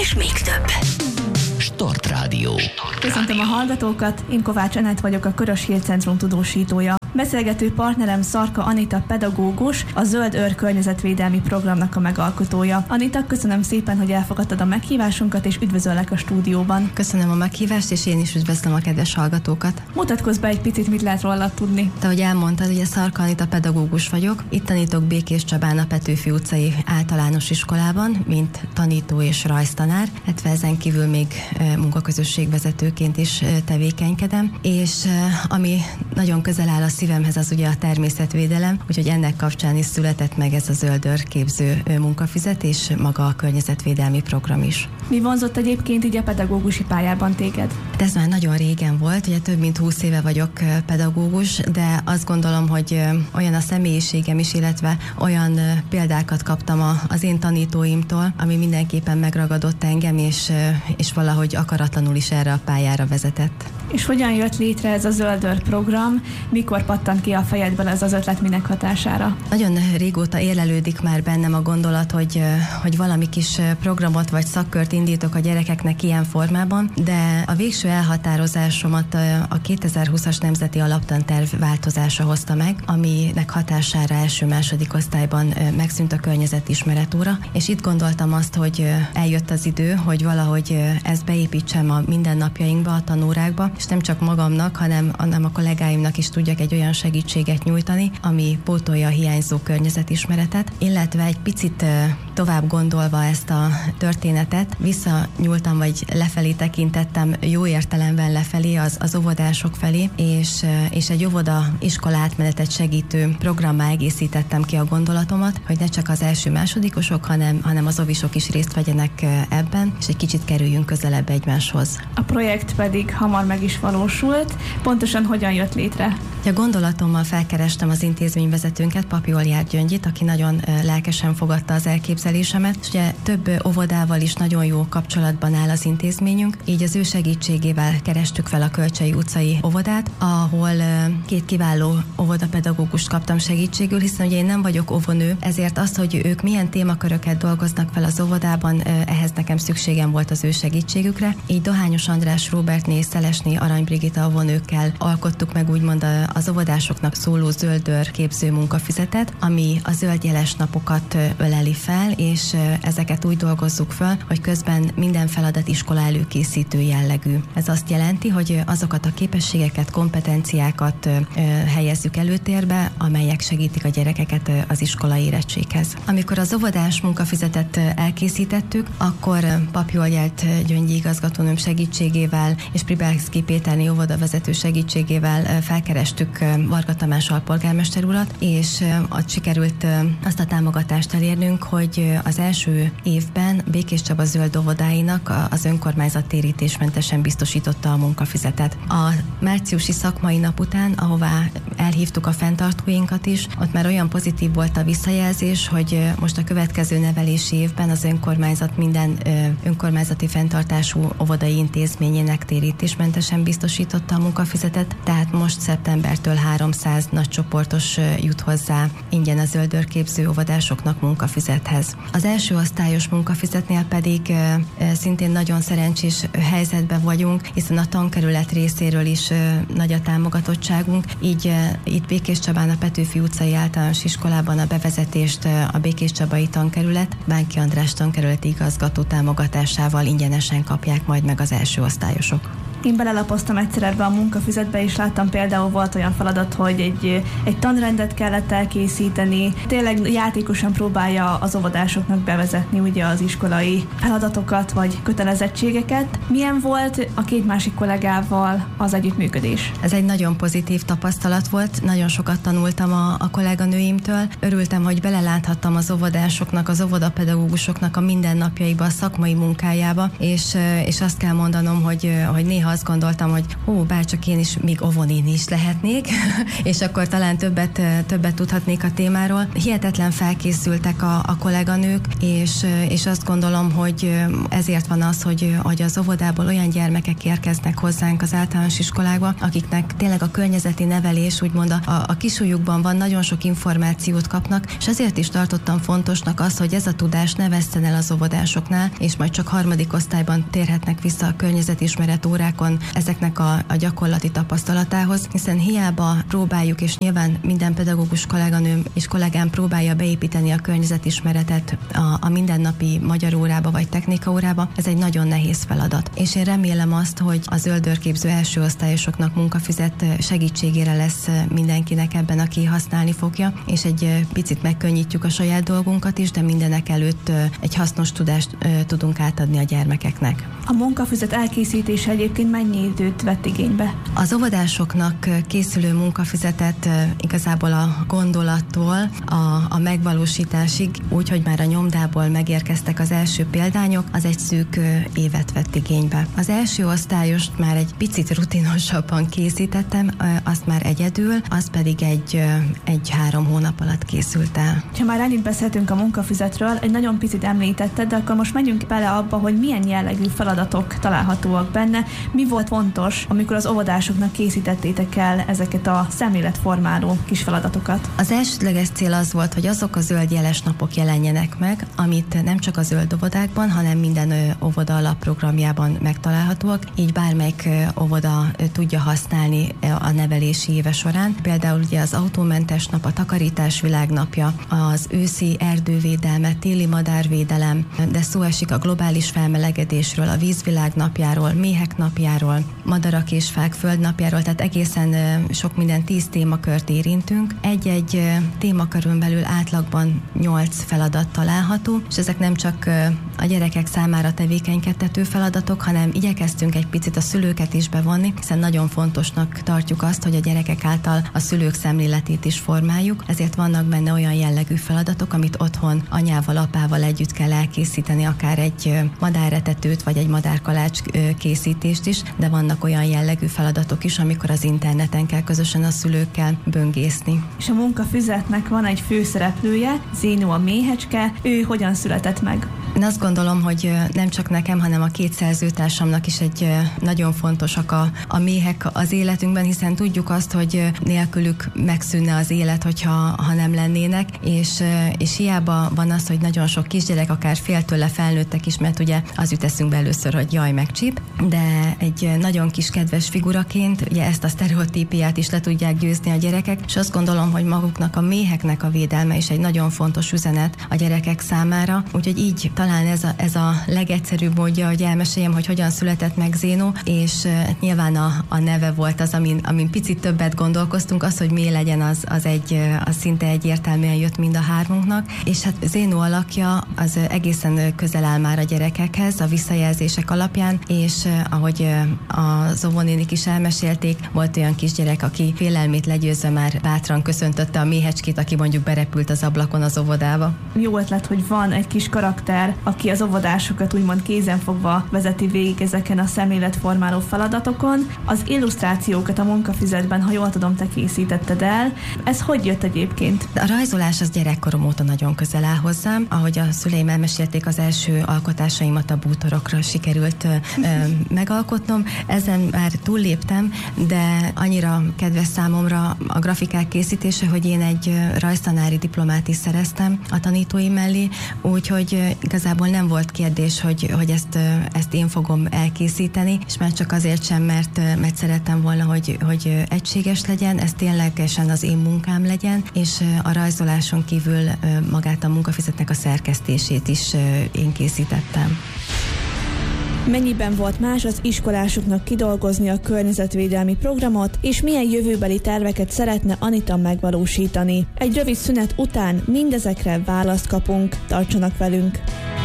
és még több. Start Rádió. Köszöntöm a hallgatókat, én Kovács Anett vagyok, a Körös Hír Centrum tudósítója. Beszélgető partnerem Szarka Anita pedagógus, a Zöld Őr környezetvédelmi programnak a megalkotója. Anita, köszönöm szépen, hogy elfogadtad a meghívásunkat, és üdvözöllek a stúdióban. Köszönöm a meghívást, és én is üdvözlöm a kedves hallgatókat. Mutatkozz be egy picit, mit lehet róla tudni. Te, ahogy elmondtad, ugye Szarka Anita pedagógus vagyok. Itt tanítok Békés Csabán a Petőfi utcai általános iskolában, mint tanító és rajztanár. Hát ezen kívül még munkaközösségvezetőként is tevékenykedem, és ami nagyon közel áll a szívemhez, az ugye a természetvédelem, úgyhogy ennek kapcsán is született meg ez a Zöld Őr képző munkafizet, és maga a környezetvédelmi program is. Mi vonzott egyébként így a pedagógusi pályában téged? Ez már nagyon régen volt, ugye több mint 20 éve vagyok pedagógus, de azt gondolom, hogy olyan a személyiségem is, illetve olyan példákat kaptam az én tanítóimtól, ami mindenképpen megragadott engem, és valahogy akaratlanul is erre a pályára vezetett. És hogyan jött létre ez a Zöld Őr program? Mikor pattant ki a fejedből ez az ötlet, minek hatására? Nagyon régóta érlelődik már bennem a gondolat, hogy valami kis programot vagy szakkört indítok a gyerekeknek ilyen formában, de a végső elhatározásomat a 2020-as Nemzeti Alaptanterv változása hozta meg, aminek hatására első-második osztályban megszűnt a környezetismeret óra, és itt gondoltam azt, hogy eljött az idő, hogy valahogy ezt beépítsem a mindennapjainkba, a tanórákba, és nem csak magamnak, hanem a kollégáimnak is tudjak egy olyan segítséget nyújtani, ami pótolja a hiányzó környezetismeretet, illetve egy picit tovább gondolva ezt a történetet, visszanyúltam, vagy lefelé tekintettem, jó értelemben lefelé, az óvodások felé, és egy óvoda-iskola átmenetet segítő programmá egészítettem ki a gondolatomat, hogy ne csak az első-másodikosok, hanem az ovisok is részt vegyenek ebben, és egy kicsit kerüljünk közelebb egymáshoz. A projekt pedig hamar meg is valósult. Pontosan hogyan jött létre? A gondolatommal felkerestem az intézményvezetőnket, Papi Oljár Gyöngyit, aki nagyon lelkesen fogadta az elképzelésemet, és ugye több óvodával is nagyon jó kapcsolatban áll az intézményünk, így az ő segítségével kerestük fel a Kölcsei utcai óvodát, ahol két kiváló óvodapedagógust kaptam segítségül, hiszen ugye én nem vagyok óvonő, ezért az, hogy ők milyen témaköröket dolgoznak fel az óvodában, ehhez nekem szükségem volt az ő segítségükre. Így Dohányos András, Róbertné, Szelesné, Arany Brigitta óvonőkkel alkottuk meg úgymond az óvodásoknak szóló Zöld Őr képző munkafizetet, ami a zöld jeles napokat öleli fel, és ezeket úgy dolgozzuk fel, hogy közben minden feladat iskola előkészítő jellegű. Ez azt jelenti, hogy azokat a képességeket, kompetenciákat helyezzük előtérbe, amelyek segítik a gyerekeket az iskola érettséghez. Amikor az óvodás munkafizetet elkészítettük, akkor Papi Oljár Gyöngyi igazgatónőm segítségével és Pribelszki Péterné óvodavezető segítségével felkerestük Varga Tamás alpolgármester urat, és ott sikerült azt a támogatást elérnünk, hogy az első évben Békés Csaba zöld óvodáinak az önkormányzat térítésmentesen biztosította a munkafizetet. A márciusi szakmai nap után, ahová elhívtuk a fenntartóinkat is, ott már olyan pozitív volt a visszajelzés, hogy most a következő nevelési évben az önkormányzat minden önkormányzati fenntartású óvodai intézményének térítésmentesen biztosította a munkafizetet, tehát most szeptembertől 300 nagycsoportos jut hozzá ingyen a Zöld Őr képző óvodásoknak munkafizethez. Az első osztályos munkafizetnél pedig szintén nagyon szerencsés helyzetben vagyunk, hiszen a tankerület részéről is nagy a támogatottságunk, így itt Békés Csabán a Petőfi utcai általános iskolában a bevezetést a Békés Csabai tankerület, Bánki András tankerületi igazgató támogatásával ingyenesen kapják majd meg az első osztályosok. Én belelapoztam egyszer ebbe a munkafizetbe, és láttam például volt olyan feladat, hogy egy tanrendet kellett elkészíteni. Tényleg játékosan próbálja az óvodásoknak bevezetni ugye az iskolai feladatokat vagy kötelezettségeket. Milyen volt a két másik kollégával az együttműködés? Ez egy nagyon pozitív tapasztalat volt, nagyon sokat tanultam a kolléganőimtől. Örültem, hogy beleláthattam az óvodásoknak, az óvodapedagógusoknak a mindennapjaiba, a szakmai munkájába, és azt kell mondanom, hogy néha azt gondoltam, hogy bárcsak én is még óvónéni is lehetnék, és akkor talán többet tudhatnék a témáról. Hihetetlen felkészültek a kolléganők, és azt gondolom, hogy ezért van az, hogy az óvodából olyan gyermekek érkeznek hozzánk az általános iskolákba, akiknek tényleg a környezeti nevelés, úgymond a kisujjukban van, nagyon sok információt kapnak, és ezért is tartottam fontosnak az, hogy ez a tudás ne vesszen el az óvodásoknál, és majd csak 3. osztályban térhetnek vissza a környezetismeret órákon ezeknek a gyakorlati tapasztalatához, hiszen hiába próbáljuk, és nyilván minden pedagógus kolléganőm és kollégám próbálja beépíteni a környezetismeretet a mindennapi magyar órába vagy technika órába, ez egy nagyon nehéz feladat. És én remélem azt, hogy a zöldőrképző első osztályosoknak munkafüzet segítségére lesz mindenkinek ebben, aki használni fogja, és egy picit megkönnyítjük a saját dolgunkat is, de mindenek előtt egy hasznos tudást tudunk átadni a gyermekeknek. A munkafüzet elkészítése egyébként mennyi időt vett igénybe? Az óvodásoknak készülő munkafüzetet igazából a gondolattól a megvalósításig, úgyhogy már a nyomdából megérkeztek az első példányok, az egy szűk évet vett igénybe. Az első osztályost már egy picit rutinosabban készítettem, azt már egyedül, az pedig egy 3 hónap alatt készült el. Ha már ennyit beszéltünk a munkafüzetről, egy nagyon picit említetted, de akkor most menjünk bele abba, hogy milyen jellegű feladatok találhatóak benne. Mi volt fontos, amikor az óvodásoknak készítettétek el ezeket a szemléletformáló kis feladatokat? Az elsődleges cél az volt, hogy azok a zöld jeles napok jelenjenek meg, amit nem csak a zöld óvodákban, hanem minden óvoda alapprogramjában megtalálhatóak, így bármelyik óvoda tudja használni a nevelési éve során. Például ugye az autómentes nap, a takarítás világnapja, az őszi erdővédelme, téli madárvédelem, de szó esik a globális felmelegedésről, a vízvilág napjáról, méhek napjáról, madarak és fák földnapjáról, tehát egészen sok minden 10 témakört érintünk. Egy-egy témakörön belül átlagban 8 feladat található, és ezek nem csak a gyerekek számára tevékenykedtető feladatok, hanem igyekeztünk egy picit a szülőket is bevonni, hiszen nagyon fontosnak tartjuk azt, hogy a gyerekek által a szülők szemléletét is formáljuk, ezért vannak benne olyan jellegű feladatok, amit otthon anyával, apával együtt kell elkészíteni, akár egy madáretetőt, vagy egy madárkalács készítést is, de vannak olyan jellegű feladatok is, amikor az interneten kell közösen a szülőkkel böngészni. És a munkafüzetnek van egy főszereplője, Zénó a méhecske, ő hogyan született meg? Én azt gondolom, hogy nem csak nekem, hanem a 2 szerzőtársamnak is egy nagyon fontosak a méhek az életünkben, hiszen tudjuk azt, hogy nélkülük megszűnne az élet, hogyha nem lennének, és hiába van az, hogy nagyon sok kisgyerek, akár fél tőle felnőttek is, mert ugye az jut eszünkbe először, hogy jaj, meg csíp, de egy nagyon kis kedves figuraként ugye ezt a sztereotípiát is le tudják győzni a gyerekek, és azt gondolom, hogy maguknak a méheknek a védelme is egy nagyon fontos üzenet a gyerekek számára, úgyhogy így talán ez a legegyszerűbb módja, hogy elmeséljem, hogy hogyan született meg Zénó, és nyilván a neve volt az, amin picit többet gondolkoztunk, az, hogy mi legyen, az szinte egyértelműen jött mind a hármunknak, és hát Zénó alakja az egészen közel áll már a gyerekekhez, a visszajelzések alapján, és ahogy az óvónénik is elmesélték, volt olyan kisgyerek, aki félelmét legyőzve már bátran köszöntötte a méhecskét, aki mondjuk berepült az ablakon az óvodába. Jó ötlet, hogy van egy kis karakter, aki az óvodásokat úgymond kézenfogva vezeti végig ezeken a szemléletformáló feladatokon. Az illusztrációkat a munkafüzetben, ha jól tudom, te készítetted el. Ez hogy jött egyébként? A rajzolás az gyerekkorom óta nagyon közel áll hozzám. Ahogy a szüleim elmesélték, az első alkotásaimat a bútorokra sikerült megalkotnom. Ezen már túlléptem, de annyira kedves számomra a grafikák készítése, hogy én egy rajztanári diplomát is szereztem a tanítóim mellé, úgyhogy igazából nem volt kérdés, hogy ezt én fogom elkészíteni, és már csak azért sem, mert szerettem volna, hogy egységes legyen, ez ténylegesen az én munkám legyen, és a rajzoláson kívül magát a munkafüzetnek a szerkesztését is én készítettem. Mennyiben volt más az iskolásoknak kidolgozni a környezetvédelmi programot, és milyen jövőbeli terveket szeretne Anita megvalósítani? Egy rövid szünet után mindezekre választ kapunk, tartsanak velünk!